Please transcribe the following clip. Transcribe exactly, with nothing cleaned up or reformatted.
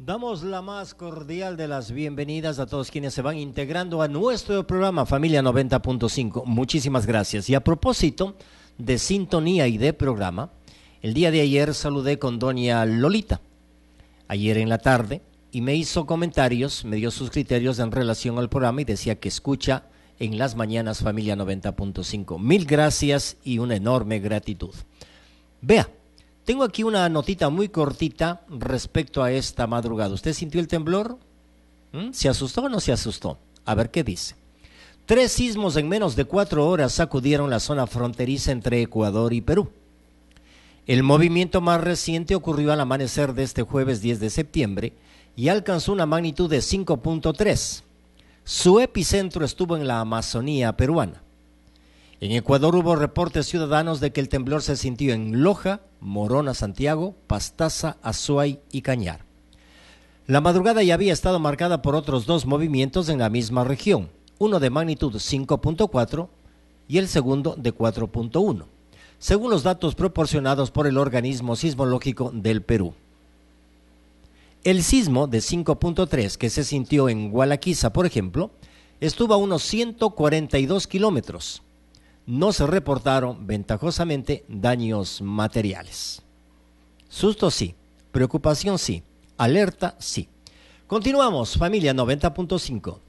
Damos la más cordial de las bienvenidas a todos quienes se van integrando a nuestro programa Familia noventa punto cinco. Muchísimas gracias. Y a propósito de sintonía y de programa, el día de ayer saludé con doña Lolita, ayer en la tarde, y me hizo comentarios, me dio sus criterios en relación al programa y decía que escucha en las mañanas Familia noventa punto cinco. Mil gracias y una enorme gratitud. Vea. Tengo aquí una notita muy cortita respecto a esta madrugada. ¿Usted sintió el temblor? ¿Mm? ¿Se asustó o no se asustó? A ver qué dice. Tres sismos en menos de cuatro horas sacudieron la zona fronteriza entre Ecuador y Perú. El movimiento más reciente ocurrió al amanecer de este jueves diez de septiembre y alcanzó una magnitud de cinco punto tres. Su epicentro estuvo en la Amazonía peruana. En Ecuador hubo reportes ciudadanos de que el temblor se sintió en Loja, Morona, Santiago, Pastaza, Azuay y Cañar. La madrugada ya había estado marcada por otros dos movimientos en la misma región, uno de magnitud cinco punto cuatro y el segundo de cuatro punto uno, según los datos proporcionados por el organismo sismológico del Perú. El sismo de cinco punto tres que se sintió en Gualaquiza, por ejemplo, estuvo a unos ciento cuarenta y dos kilómetros. No se reportaron, ventajosamente, daños materiales. Susto sí, preocupación sí, alerta sí. Continuamos, Familia noventa punto cinco.